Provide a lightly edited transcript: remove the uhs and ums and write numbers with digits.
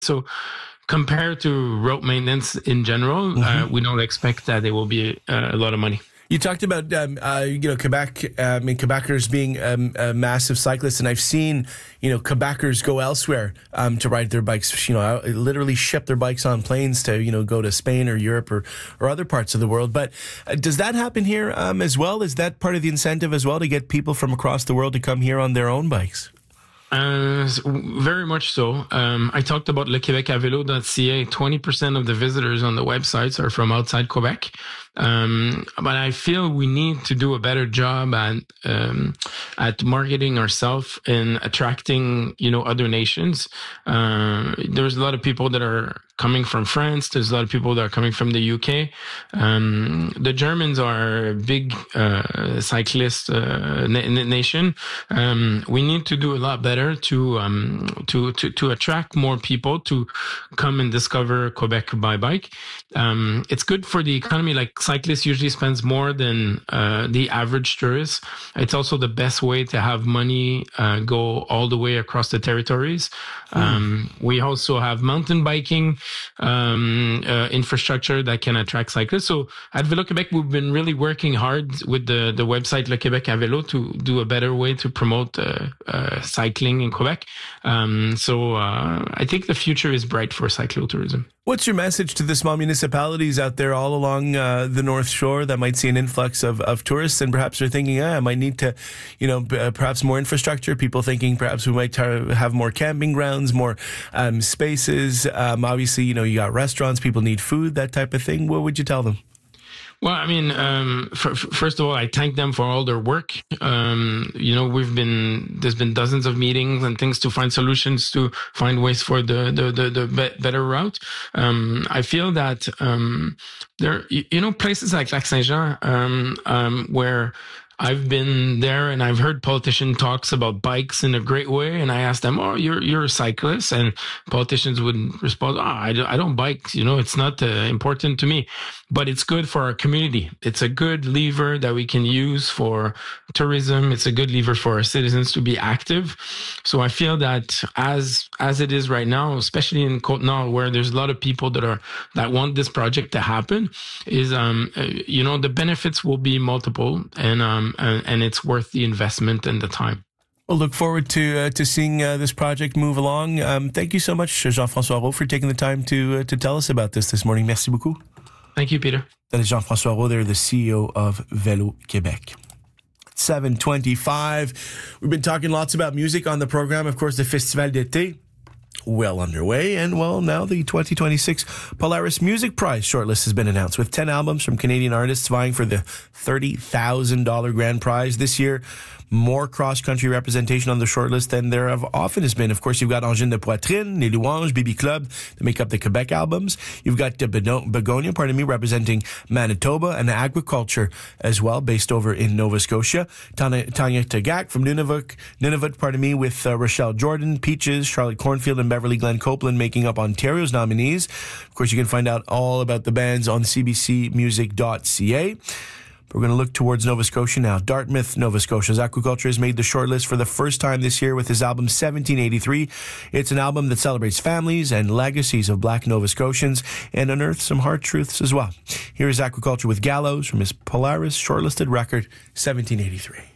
So compared to road maintenance in general, we don't expect that there will be a lot of money. You talked about, Quebec, Quebecers being massive cyclists, and I've seen, Quebecers go elsewhere to ride their bikes, literally ship their bikes on planes to, go to Spain or Europe or other parts of the world. But does that happen here as well? Is that part of the incentive as well to get people from across the world to come here on their own bikes? Very much so. I talked about lequebecavelo.ca. 20% of the visitors on the websites are from outside Quebec. But I feel we need to do a better job at marketing ourselves and attracting, other nations. There's a lot of people that are coming from France. There's a lot of people that are coming from the UK. The Germans are a big cyclist nation. We need to do a lot better to attract more people to come and discover Quebec by bike. It's good for the economy. Like, cyclists usually spends more than the average tourist. It's also the best way to have money go all the way across the territories. We also have mountain biking infrastructure that can attract cyclists. So at Vélo Québec, we've been really working hard with the website Le Québec à Vélo to do a better way to promote cycling in Quebec. So I think the future is bright for cyclotourism. What's your message to the small municipalities out there all along the North Shore that might see an influx of tourists and perhaps are thinking, I might need to, perhaps more infrastructure? People thinking perhaps we might have more camping grounds, more spaces. Obviously, you got restaurants, people need food, that type of thing. What would you tell them? Well, I mean, first of all, I thank them for all their work. There's been dozens of meetings and things to find solutions, to find ways for the better route. I feel that there, places like Lac Saint-Jean, where I've been there and I've heard politician talks about bikes in a great way. And I asked them, you're a cyclist? And politicians would respond, I don't bike. It's not important to me, but it's good for our community. It's a good lever that we can use for tourism. It's a good lever for our citizens to be active. So I feel that as it is right now, especially in Côte-Nord, where there's a lot of people that want this project to happen, is, the benefits will be multiple, and it's worth the investment and the time. We'll look forward to seeing this project move along. Thank you so much, Jean-François Rowe, for taking the time to tell us about this morning. Merci beaucoup. Thank you, Peter. That is Jean-François Rowe. They're the CEO of Vélo Québec. 7:25. We've been talking lots about music on the program. Of course, the Festival d'été, well underway, and now the 2026 Polaris Music Prize shortlist has been announced, with 10 albums from Canadian artists vying for the $30,000 grand prize this year. More cross-country representation on the shortlist than there often has been. Of course, you've got Angine de Poitrine, Les Louanges, BB Club that make up the Quebec albums. You've got Begonia, representing Manitoba, and Agriculture as well, based over in Nova Scotia. Tanya Tagaq from Nunavut, with Rochelle Jordan, Peaches, Charlotte Cornfield, and Beverly Glenn Copeland making up Ontario's nominees. Of course, you can find out all about the bands on cbcmusic.ca. We're going to look towards Nova Scotia now. Dartmouth, Nova Scotia's Agriculture has made the shortlist for the first time this year with his album 1783. It's an album that celebrates families and legacies of Black Nova Scotians and unearths some hard truths as well. Here is Agriculture with Gallows from his Polaris shortlisted record, 1783.